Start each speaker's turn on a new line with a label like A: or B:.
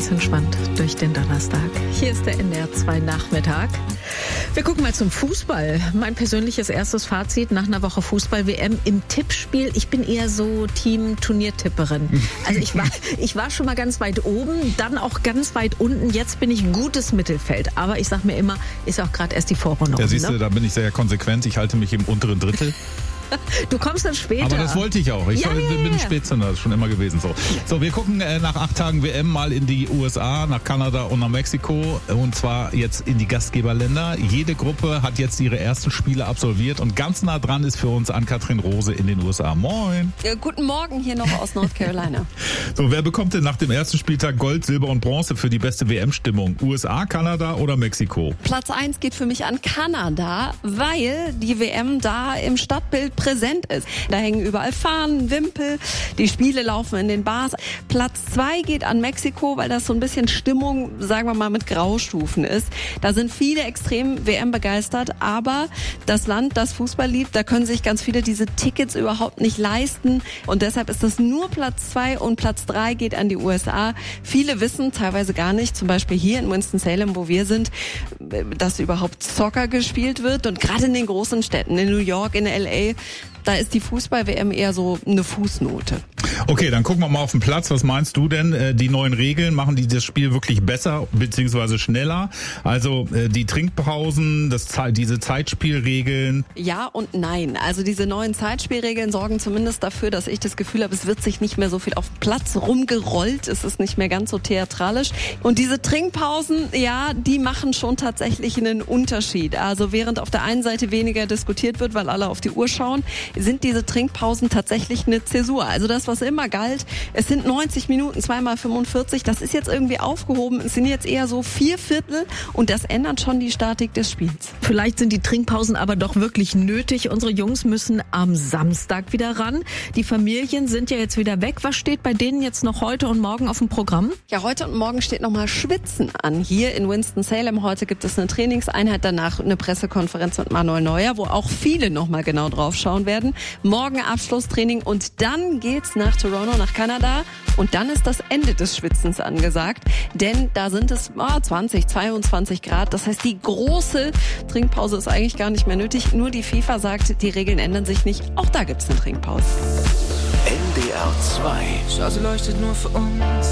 A: ganz entspannt durch den Donnerstag. Hier ist der NDR 2 Nachmittag. Wir gucken mal zum Fußball. Mein persönliches erstes Fazit nach einer Woche Fußball-WM im Tippspiel. Ich bin eher so Team-Turniertipperin. Also ich war schon mal ganz weit oben, dann auch ganz weit unten. Jetzt bin ich gutes Mittelfeld. Aber ich sag mir immer, ist auch gerade erst die Vorrunde.
B: Ja, siehst du, da bin ich sehr konsequent. Ich halte mich im unteren Drittel.
A: Du kommst dann später.
B: Aber das wollte ich auch. Ich bin Spätzünder, das ist schon immer gewesen so. So, wir gucken nach 8 Tagen WM mal in die USA, nach Kanada und nach Mexiko. Und zwar jetzt in die Gastgeberländer. Jede Gruppe hat jetzt ihre ersten Spiele absolviert. Und ganz nah dran ist für uns Ann-Kathrin Rose in den USA. Moin.
C: Guten Morgen hier noch aus North Carolina.
B: So, wer bekommt denn nach dem ersten Spieltag Gold, Silber und Bronze für die beste WM-Stimmung? USA, Kanada oder Mexiko?
C: Platz 1 geht für mich an Kanada, weil die WM da im Stadtbild präsent ist. Da hängen überall Fahnen, Wimpel, die Spiele laufen in den Bars. Platz 2 geht an Mexiko, weil das so ein bisschen Stimmung, sagen wir mal, mit Graustufen ist. Da sind viele extrem WM begeistert, aber das Land, das Fußball liebt, da können sich ganz viele diese Tickets überhaupt nicht leisten und deshalb ist das nur Platz 2 und Platz 3 geht an die USA. Viele wissen teilweise gar nicht, zum Beispiel hier in Winston-Salem, wo wir sind, dass überhaupt Soccer gespielt wird und gerade in den großen Städten, in New York, in L.A., da ist die Fußball-WM eher so eine Fußnote.
B: Okay, dann gucken wir mal auf den Platz. Was meinst du denn? Die neuen Regeln, machen die das Spiel wirklich besser bzw. schneller? Also die Trinkpausen, diese Zeitspielregeln?
C: Ja und nein. Also diese neuen Zeitspielregeln sorgen zumindest dafür, dass ich das Gefühl habe, es wird sich nicht mehr so viel auf dem Platz rumgerollt. Es ist nicht mehr ganz so theatralisch. Und diese Trinkpausen, ja, die machen schon tatsächlich einen Unterschied. Also während auf der einen Seite weniger diskutiert wird, weil alle auf die Uhr schauen, sind diese Trinkpausen tatsächlich eine Zäsur. Also das, was immer galt, es sind 90 Minuten, 2x45, das ist jetzt irgendwie aufgehoben. Es sind jetzt eher so 4/4 und das ändert schon die Statik des Spiels.
A: Vielleicht sind die Trinkpausen aber doch wirklich nötig. Unsere Jungs müssen am Samstag wieder ran. Die Familien sind ja jetzt wieder weg. Was steht bei denen jetzt noch heute und morgen auf dem Programm?
C: Ja, heute und morgen steht nochmal Schwitzen an. Hier in Winston-Salem heute gibt es eine Trainingseinheit, danach eine Pressekonferenz mit Manuel Neuer, wo auch viele nochmal genau drauf schauen werden. Morgen Abschlusstraining und dann geht's nach Toronto, nach Kanada und dann ist das Ende des Schwitzens angesagt, denn da sind es 20, 22 Grad. Das heißt, die große Trinkpause ist eigentlich gar nicht mehr nötig. Nur die FIFA sagt, die Regeln ändern sich nicht. Auch da gibt's eine Trinkpause.
D: NDR 2.
E: Straße leuchtet nur für uns.